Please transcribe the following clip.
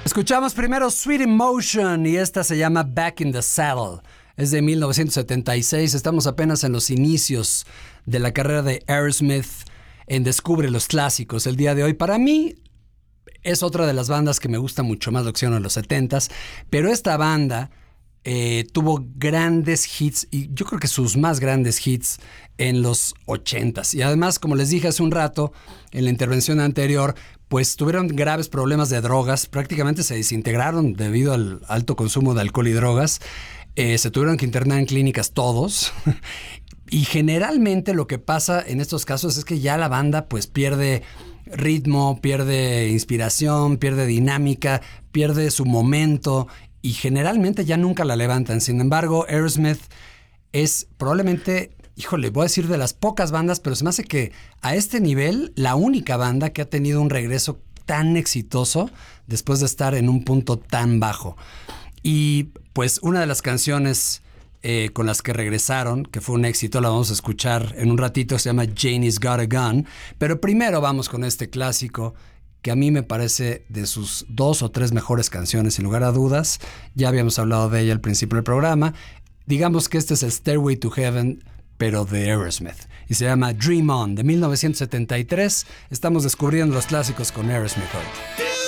Escuchamos primero Sweet Emotion y esta se llama Back in the Saddle. Es de 1976, estamos apenas en los inicios de la carrera de Aerosmith en Descubre los Clásicos. El día de hoy, para mí, es otra de las bandas que me gusta mucho más lo que hicieron en los 70s, pero esta banda tuvo grandes hits, y yo creo que sus más grandes hits en los 80s. Y además, como les dije hace un rato, en la intervención anterior, pues tuvieron graves problemas de drogas, prácticamente se desintegraron debido al alto consumo de alcohol y drogas. Se tuvieron que internar en clínicas todos. Y generalmente lo que pasa en estos casos es que ya la banda pues pierde ritmo, pierde inspiración, pierde dinámica, pierde su momento y generalmente ya nunca la levantan. Sin embargo, Aerosmith es probablemente, híjole, voy a decir de las pocas bandas, pero se me hace que a este nivel la única banda que ha tenido un regreso tan exitoso después de estar en un punto tan bajo. Y pues una de las canciones con las que regresaron, que fue un éxito, la vamos a escuchar en un ratito, se llama Janie's Got a Gun. Pero primero vamos con este clásico que a mí me parece de sus 2 o 3 mejores canciones, sin lugar a dudas. Ya habíamos hablado de ella al principio del programa. Digamos que este es el Stairway to Heaven, pero de Aerosmith. Y se llama Dream On, de 1973. Estamos descubriendo los clásicos con Aerosmith hoy.